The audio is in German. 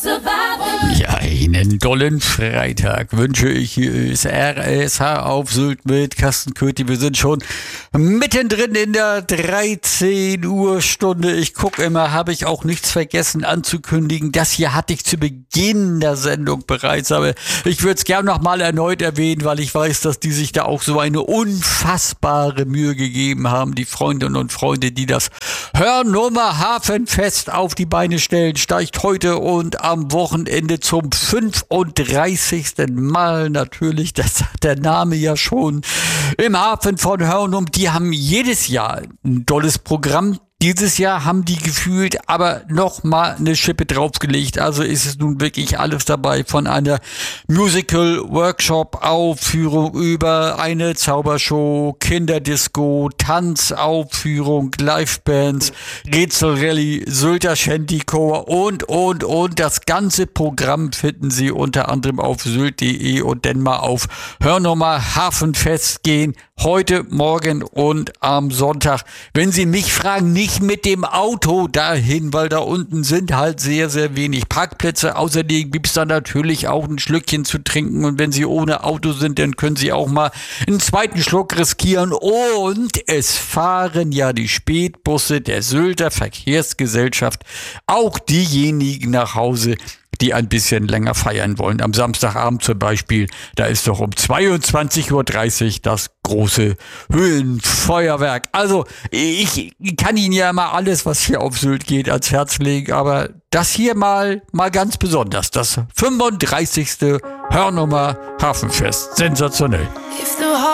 Ja, einen tollen Freitag wünsche ich. Hier ist RSH auf Sylt mit Carsten Köthi. Wir sind schon mittendrin in der 13 Uhr Stunde. Ich gucke immer, habe ich auch nichts vergessen anzukündigen. Das hier hatte ich zu Beginn der Sendung bereits, aber ich würde es gerne nochmal erneut erwähnen, weil ich weiß, dass die sich da auch so eine unfassbare Mühe gegeben haben. Die Freundinnen und Freunde, die das Hörnummer Hafenfest auf die Beine stellen, steigt heute und am Wochenende zum 35. Mal natürlich, das sagt der Name ja schon, im Hafen von Hörnum. Die haben jedes Jahr ein tolles Programm. Dieses Jahr haben die gefühlt aber noch mal eine Schippe draufgelegt. Also ist es nun wirklich alles dabei, von einer Musical-Workshop-Aufführung über eine Zaubershow, Kinderdisco, Tanzaufführung, Livebands, Rätselrallye, Sylter Shantychor und. Das ganze Programm finden Sie unter anderem auf sylt.de und dann mal auf Hörnummer Hafenfest gehen. Heute, morgen und am Sonntag. Wenn Sie mich fragen, nicht mit dem Auto dahin, weil da unten sind halt sehr, sehr wenig Parkplätze. Außerdem gibt's da natürlich auch ein Schlückchen zu trinken. Und wenn Sie ohne Auto sind, dann können Sie auch mal einen zweiten Schluck riskieren. Und es fahren ja die Spätbusse der Sylter Verkehrsgesellschaft auch diejenigen nach Hause, die ein bisschen länger feiern wollen. Am Samstagabend zum Beispiel, da ist doch um 22.30 Uhr das große Höhenfeuerwerk. Also ich kann Ihnen ja mal alles, was hier auf Sylt geht, ans Herz legen, aber das hier mal ganz besonders. Das 35. Hörnummer Hafenfest. Sensationell.